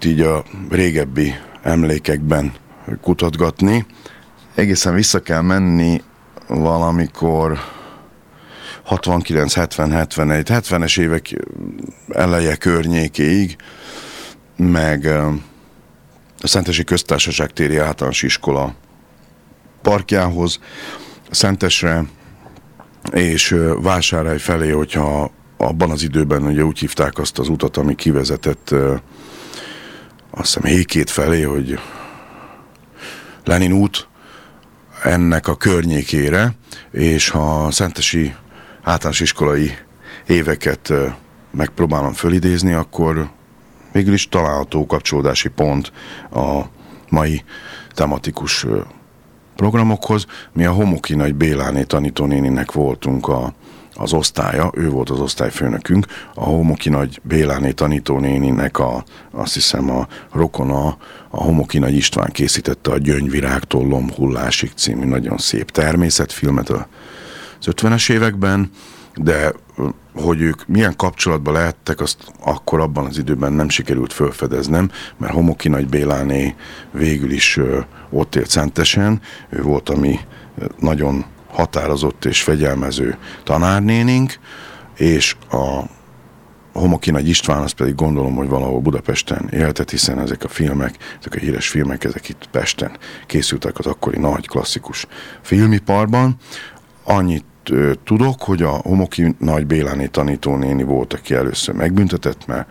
kicsit így a régebbi emlékekben kutatgatni. Egészen vissza kell menni valamikor 69, 70, 71, 70-es évek eleje környékéig, meg a Szentesi Köztársaság téri általános iskola parkjához, Szentesre és Vásárhely felé, hogyha abban az időben ugye úgy hívták azt az utat, ami kivezetett azt hiszem Hékét felé, hogy Lenin út, ennek a környékére, és ha a szentesi általános iskolai éveket megpróbálom fölidézni, akkor végül is található kapcsolódási pont a mai tematikus programokhoz. Mi a Homoki Nagy Béláné tanítónéninek voltunk az osztálya, ő volt az osztályfőnökünk, a Homoki Nagy Béláné tanítónéninek azt hiszem a rokona, a Homoki Nagy István készítette a Gyöngyvirágtól Lombhullásig című nagyon szép természetfilmet az 50-es években, de hogy ők milyen kapcsolatban lehettek, azt akkor abban az időben nem sikerült felfedeznem, mert Homoki Nagy Béláné végül is ott élt Szentesen, ő volt a mi nagyon határozott és fegyelmező tanárnénink, és a Homoki Nagy István, azt pedig gondolom, hogy valahol Budapesten éltet, hiszen ezek a filmek, ezek a híres filmek, ezek itt Pesten készültek az akkori nagy klasszikus filmiparban. Annyit tudok, hogy a Homoki Nagy Béláné tanítónéni volt, aki először megbüntetett, mert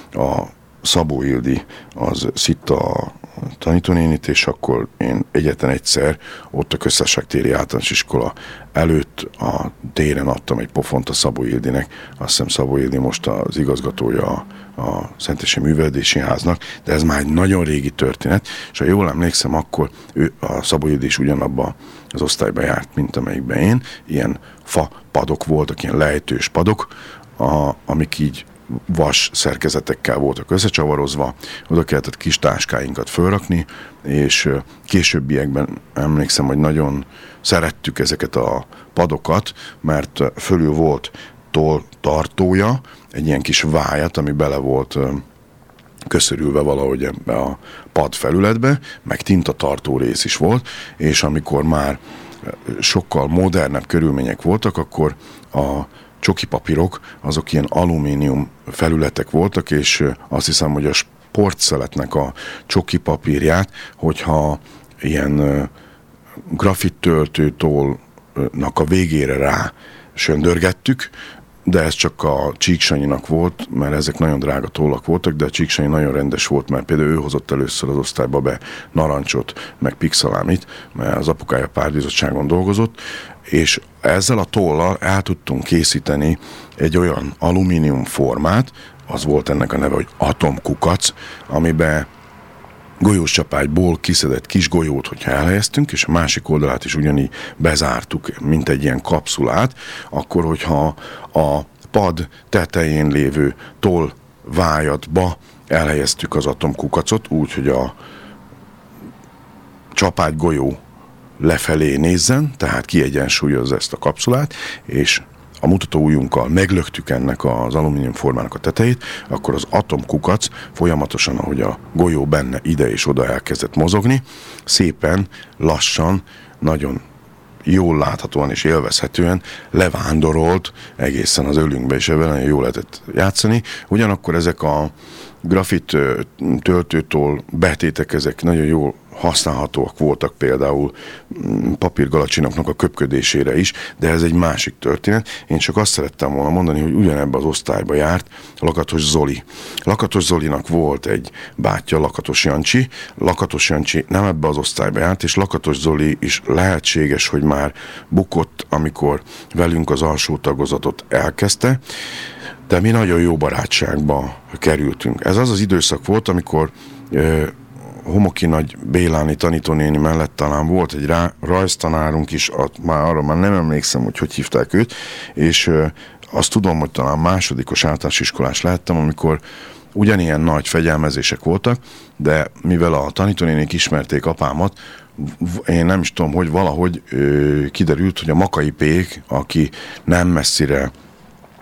a Szabó Ildi az szitta a tanítónénit, és akkor én egyetlen egyszer ott a Köztársaság téri általános iskola előtt a téren adtam egy pofont a Szabó Ildinek. Azt hiszem Szabó Ildi most az igazgatója a Szentesi Művelődési Háznak, de ez már egy nagyon régi történet, és ha jól emlékszem, akkor a Szabó Ildi is ugyanabba az osztályba járt, mint amelyikben én. Ilyen fa padok voltak, ilyen lejtős padok, amik így vas szerkezetekkel voltak összecsavarozva, oda kellett kis táskáinkat fölrakni, és későbbiekben emlékszem, hogy nagyon szerettük ezeket a padokat, mert fölül volt tolltartója, egy ilyen kis vájat, ami bele volt köszörülve valahogy ebbe a pad felületbe, meg tintatartó rész is volt, és amikor már sokkal modernebb körülmények voltak, akkor a csoki papírok, azok ilyen alumínium felületek voltak, és azt hiszem, hogy a sportszeletnek a csoki papírját, hogyha ilyen grafittöltőtollnak a végére rá söndörgettük, de ez csak a Csíksanyinak volt, mert ezek nagyon drága tollak voltak, de a Csíksanyi nagyon rendes volt, mert például ő hozott először az osztályba be narancsot, meg pixalámit, mert az apukája pártbizottságon dolgozott, és ezzel a tollal el tudtunk készíteni egy olyan alumínium formát, az volt ennek a neve, hogy atomkukac, amiben golyóscsapágyból kiszedett kis golyót, hogyha elhelyeztünk, és a másik oldalát is ugyanígy bezártuk, mint egy ilyen kapszulát, akkor, hogyha a pad tetején lévő tollvájatba elhelyeztük az atomkukacot, úgy, hogy a csapágygolyó lefelé nézzen, tehát kiegyensúlyozza ezt a kapszulát, és a mutatóujjunkkal meglöktük ennek az alumínium formának a tetejét, akkor az atomkukac folyamatosan, ahogy a golyó benne ide és oda elkezdett mozogni, szépen, lassan, nagyon jól láthatóan és élvezhetően levándorolt egészen az ölünkbe, és ebben nagyon jól lehetett játszani. Ugyanakkor ezek a grafit töltőtól betétek, ezek nagyon jól használhatóak voltak például papírgalacsinoknak a köpködésére is, de ez egy másik történet. Én csak azt szerettem volna mondani, hogy ugyanebben az osztályba járt Lakatos Zoli. Lakatos Zolinak volt egy bátyja, Lakatos Jancsi. Lakatos Jancsi nem ebbe az osztályba járt, és Lakatos Zoli is lehetséges, hogy már bukott, amikor velünk az alsó tagozatot elkezdte, de mi nagyon jó barátságba kerültünk. Ez az az időszak volt, amikor Homoki Nagy Béláné tanítónéni mellett talán volt egy rajztanárunk is, arra már nem emlékszem, hogy hívták őt, és azt tudom, hogy talán másodikos általános iskolás lehettem, amikor ugyanilyen nagy fegyelmezések voltak, de mivel a tanítónénik ismerték apámat, én nem is tudom, hogy valahogy kiderült, hogy a Makai Pék, aki nem messzire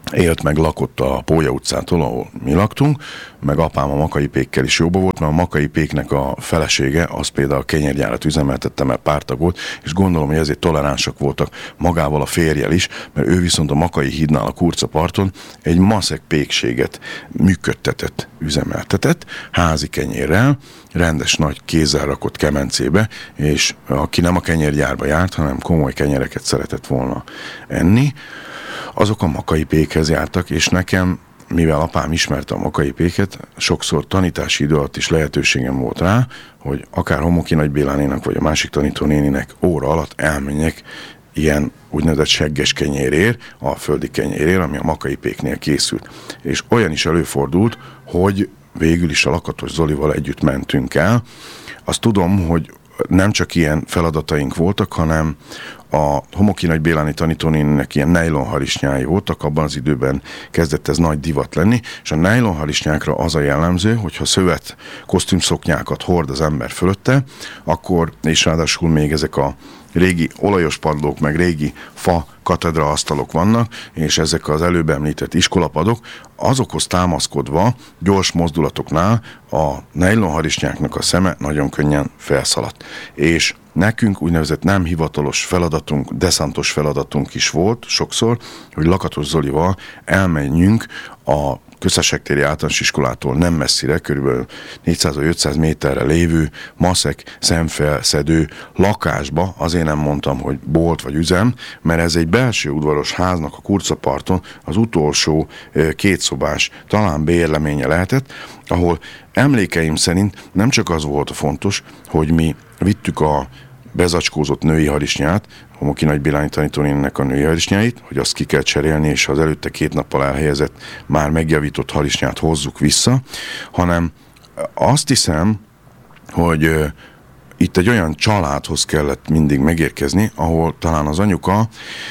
élt meg, lakott a Pólya utcától, ahol mi laktunk, meg apám a Makai Pékkel is jóba volt, mert a Makai Péknek a felesége, az például kenyérgyárat üzemeltette, mert pártag volt, és gondolom, hogy ezért toleránsak voltak magával a férjel is, mert ő viszont a Makai hídnál a Kurca parton egy maszek pékséget működtetett, üzemeltetett, házi kenyérrel, rendes nagy kézzel rakott kemencébe, és aki nem a kenyérgyárba járt, hanem komoly kenyereket szeretett volna enni, azok a Makai Pékhez jártak, és nekem, mivel apám ismerte a Makai Péket, sokszor tanítási idő alatt is lehetőségem volt rá, hogy akár Homoki Nagy Bélánénak, vagy a másik tanítónéninek óra alatt elmenjek ilyen úgynevezett segges kenyérért, a földi kenyérért, ami a Makai Péknél készült. És olyan is előfordult, hogy végül is a Lakatos Zolival együtt mentünk el. Azt tudom, hogy nem csak ilyen feladataink voltak, hanem a Homoki Nagy Béláni tanítónéninek ilyen nejlonharisnyái voltak, abban az időben kezdett ez nagy divat lenni, és a nejlonharisnyákra az a jellemző, hogyha szövet kosztümszoknyákat hord az ember fölötte, akkor, és ráadásul még ezek a régi olajos padlók, meg régi fa katedra asztalok vannak, és ezek az előbb említett iskolapadok, azokhoz támaszkodva gyors mozdulatoknál a nejlonharisnyáknak a szeme nagyon könnyen felszaladt. És nekünk úgynevezett nem hivatalos feladatunk, deszantos feladatunk is volt sokszor, hogy Lakatos Zolival elmenjünk a Köztársaságtéri Általános Iskolától nem messzire, körülbelül 400-500 méterre lévő maszek szemfelszedő lakásba, azért nem mondtam, hogy bolt vagy üzem, mert ez egy belső udvaros háznak a Kurcaparton az utolsó kétszobás, talán bérleménye lehetett, ahol emlékeim szerint nem csak az volt a fontos, hogy mi vittük a bezacskózott női harisnyát, Homoki Nagy Béláni tanítónéninek a női harisnyáit, hogy azt ki kell cserélni, és az előtte 2 nappal elhelyezett, már megjavított harisnyát hozzuk vissza, hanem azt hiszem, hogy itt egy olyan családhoz kellett mindig megérkezni, ahol talán az anyuka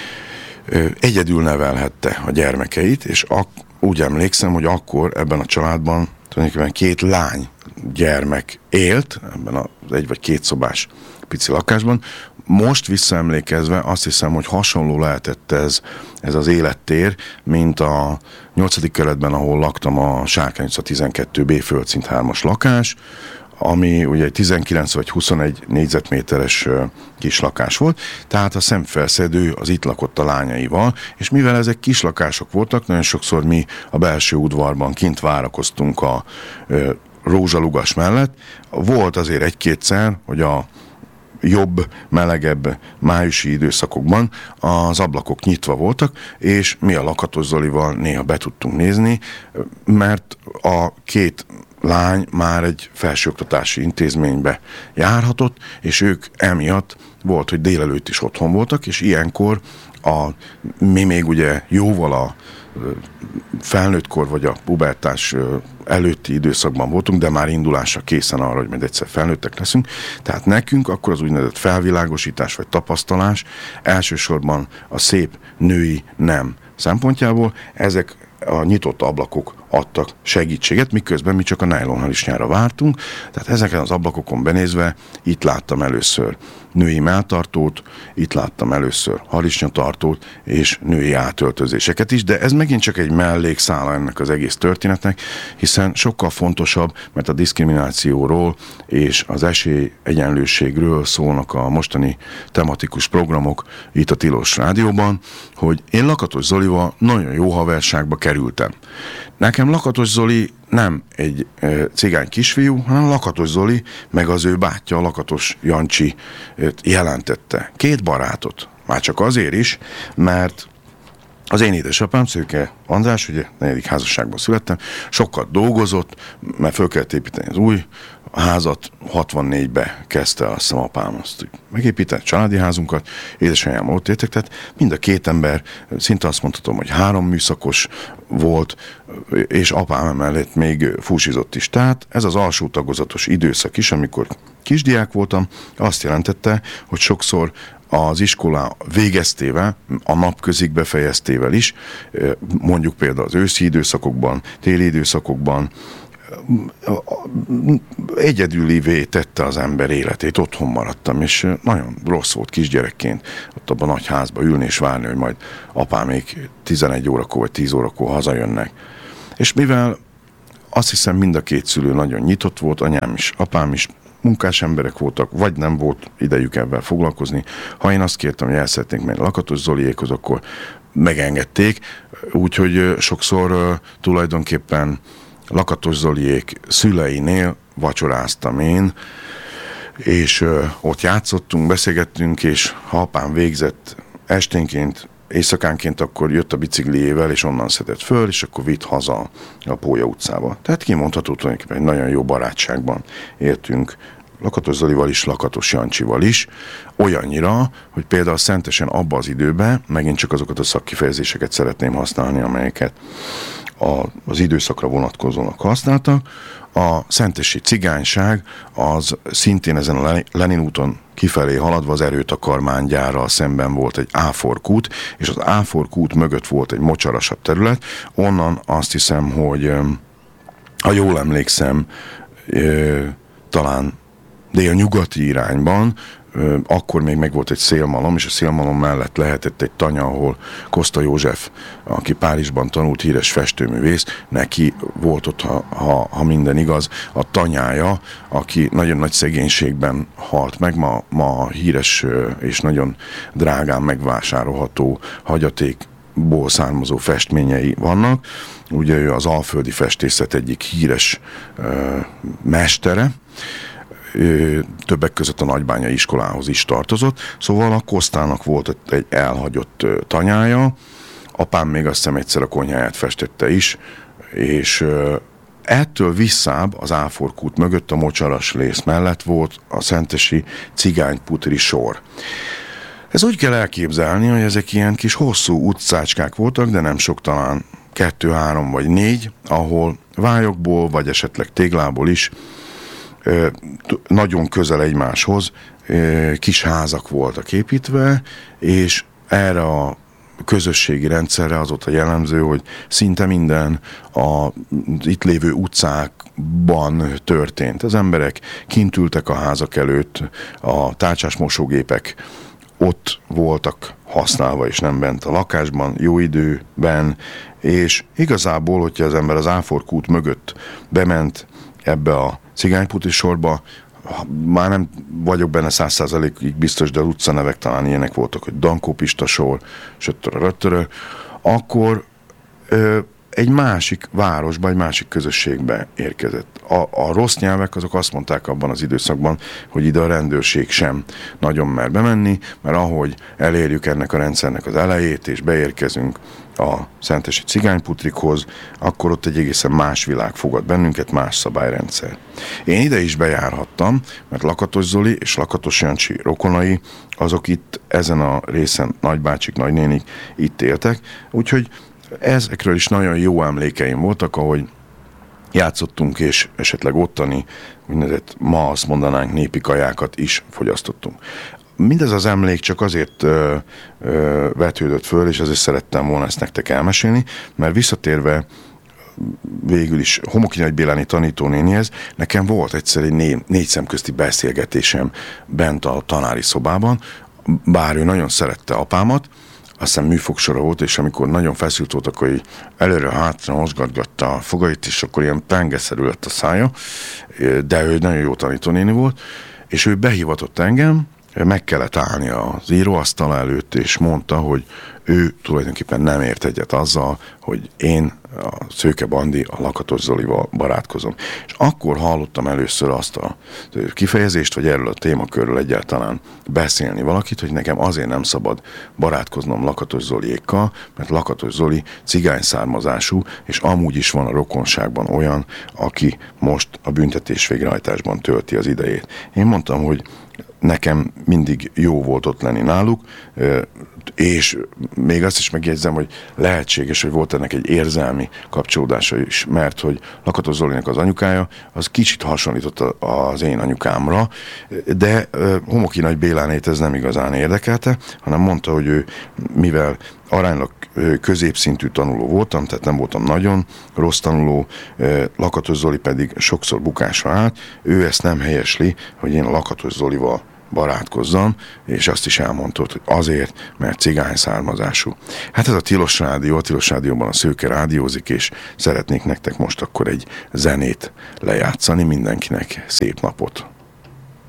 egyedül nevelhette a gyermekeit, és úgy emlékszem, hogy akkor ebben a családban tulajdonképpen 2 lány gyermek élt, ebben az 1 vagy 2 szobás pici lakásban. Most visszaemlékezve azt hiszem, hogy hasonló lehetett ez az élettér, mint a 8. kerületben, ahol laktam, a Sárkány utca 12B földszint 3-as lakás, ami ugye 19 vagy 21 négyzetméteres kis lakás volt, tehát a szemfelszedő az itt lakott a lányaival, és mivel ezek kis lakások voltak, nagyon sokszor mi a belső udvarban kint várakoztunk a rózsalugas mellett. Volt azért 1-2-szer, hogy a jobb, melegebb májusi időszakokban az ablakok nyitva voltak, és mi a Lakatos Zolival néha be tudtunk nézni, mert a 2 lány már egy felsőoktatási intézménybe járhatott, és ők emiatt volt, hogy délelőtt is otthon voltak, és ilyenkor mi még ugye jóval a felnőttkor vagy a pubertás előtti időszakban voltunk, de már indulásra készen arra, hogy majd egyszer felnőttek leszünk. Tehát nekünk akkor az úgynevezett felvilágosítás vagy tapasztalás elsősorban a szép női nem szempontjából, ezek a nyitott ablakok adtak segítséget, miközben mi csak a nejlonharisnyára vártunk, tehát ezeken az ablakokon benézve itt láttam először női melltartót, itt láttam először harisnyatartót és női átöltözéseket is, de ez megint csak egy mellékszála ennek az egész történetnek, hiszen sokkal fontosabb, mert a diszkriminációról és az esélyegyenlőségről szólnak a mostani tematikus programok itt a Tilos Rádióban, hogy én Lakatos Zolival nagyon jó haverságba kerültem. Nekem Lakatos Zoli nem egy cigány kisfiú, hanem Lakatos Zoli, meg az ő bátyja, Lakatos Jancsi jelentette. 2 barátot. Már csak azért is, mert az én édesapám, Szőke András, ugye 4. házasságban születtem, sokat dolgozott, mert föl kellett építeni az új házat, 64-be kezdte azt hiszem apám azt megépíteni, családi házunkat, édesanyám ott éltek, tehát mind a 2 ember, szinte azt mondhatom, hogy 3 műszakos volt, és apám mellett még fúsizott is. Tehát ez az alsó tagozatos időszak is, amikor kisdiák voltam, azt jelentette, hogy sokszor az iskola végeztével, a napközig befejeztével is, mondjuk például az őszi időszakokban, téli időszakokban, egyedülivé tette az ember életét, otthon maradtam, és nagyon rossz volt kisgyerekként ott abban a nagy házba ülni és várni, hogy majd apámék 11 órakor vagy 10 órakor hazajönnek. És mivel azt hiszem mind a két szülő nagyon nyitott volt, anyám is, apám is, munkás emberek voltak, vagy nem volt idejük ebben foglalkozni. Ha én azt kértem, hogy el szeretnék menni Lakatos Zoliékhoz, akkor megengedték, úgyhogy sokszor tulajdonképpen Lakatos Zoliék szüleinél vacsoráztam én, és ott játszottunk, beszélgettünk, és ha apám végzett esténként, éjszakánként, akkor jött a bicikliével, és onnan szedett föl, és akkor vitt haza a Pólya utcába. Tehát kimondható tulajdonképpen egy nagyon jó barátságban éltünk Lakatos Zolival is, Lakatos Jancsival is, olyannyira, hogy például Szentesen abba az időben, megint csak azokat a szakkifejezéseket szeretném használni, amelyeket az időszakra vonatkozónak használtak. A szentesi cigányság az szintén ezen a Lenin úton kifelé haladva az Erőtakarmánygyárral szemben volt egy áforkút, és az áforkút mögött volt egy mocsarasabb terület. Onnan azt hiszem, hogy ha jól emlékszem, talán délnyugati irányban, akkor még megvolt egy szélmalom, és a szélmalom mellett lehetett egy tanya, ahol Koszta József, aki Párizsban tanult, híres festőművész, neki volt ott, ha minden igaz, a tanyája, aki nagyon nagy szegénységben halt meg, ma híres és nagyon drágán megvásárolható hagyatékból származó festményei vannak. Ugye ő az alföldi festészet egyik híres mestere, többek között a Nagybányai iskolához is tartozott, szóval a Kosztának volt egy elhagyott tanyája, apám még azt hiszem egyszer a konyháját festette is, és ettől visszább az Áforkút mögött a mocsaras rész mellett volt a szentesi cigányputri sor. Ez úgy kell elképzelni, hogy ezek ilyen kis hosszú utcácskák voltak, de nem sok, talán 2, 3 vagy 4, ahol vályokból, vagy esetleg téglából is nagyon közel egymáshoz kis házak voltak építve, és erre a közösségi rendszerre az volt a jellemző, hogy szinte minden az itt lévő utcákban történt. Az emberek kint ültek a házak előtt, a tárcsás mosógépek ott voltak használva, és nem bent a lakásban, jó időben, és igazából, hogyha az ember az Áforkút mögött bement ebbe a cigányputi sorba, már nem vagyok benne 100%-ig biztos, de az utcanevek talán ilyenek voltak, hogy Dankó Pista sor, söttörö, akkor egy másik városba, egy másik közösségbe érkezett. A rossz nyelvek azok azt mondták abban az időszakban, hogy ide a rendőrség sem nagyon mer bemenni, mert ahogy elérjük ennek a rendszernek az elejét, és beérkezünk a szentesi cigányputrikhoz, akkor ott egy egészen más világ fogad bennünket, más szabályrendszer. Én ide is bejárhattam, mert Lakatos Zoli és Lakatos Jancsi rokonai, azok itt ezen a részen nagybácsik, nagynénik itt éltek, úgyhogy ezekről is nagyon jó emlékeim voltak, ahogy játszottunk, és esetleg ottani, úgynevezett ma azt mondanánk népi kajákat is fogyasztottunk. Mindez az emlék csak azért vetődött föl, és azért szerettem volna ezt nektek elmesélni, mert visszatérve végül is Homoki Nagy Béláni tanítónénihez, nekem volt egyszer egy 4 szemközti beszélgetésem bent a tanári szobában, bár ő nagyon szerette apámat, aztán műfogsora volt, és amikor nagyon feszült volt, akkor így előre-hátra mozgatgatta a fogait, és akkor ilyen pengeszerű lett a szája, de ő nagyon jó tanítónéni volt, és ő behivatott engem, meg kellett állni az íróasztal előtt, és mondta, hogy ő tulajdonképpen nem ért egyet azzal, hogy én, a Szőke Bandi, a Lakatos Zolival barátkozom. És akkor hallottam először azt a kifejezést, hogy erről a témakörről egyáltalán beszélni valakit, hogy nekem azért nem szabad barátkoznom Lakatos Zoliékkal, mert Lakatos Zoli cigány származású, és amúgy is van a rokonságban olyan, aki most a büntetés végrehajtásban tölti az idejét. Én mondtam, hogy nekem mindig jó volt ott lenni náluk, és még azt is megjegyzem, hogy lehetséges, hogy volt ennek egy érzelmi kapcsolódása is, mert hogy Lakatos Zolinak az anyukája, az kicsit hasonlított az én anyukámra, de Homoki Nagy Bélánét ez nem igazán érdekelte, hanem mondta, hogy ő, mivel aránylag középszintű tanuló voltam, tehát nem voltam nagyon rossz tanuló, Lakatos Zoli pedig sokszor bukásra állt, ő ezt nem helyesli, hogy én Lakatos Zolival barátkozzam, és azt is elmondta, hogy azért, mert cigány származású. Hát ez a Tilos Rádió, a Tilos Rádióban a Szőke rádiózik, és szeretnék nektek most akkor egy zenét lejátszani, mindenkinek szép napot!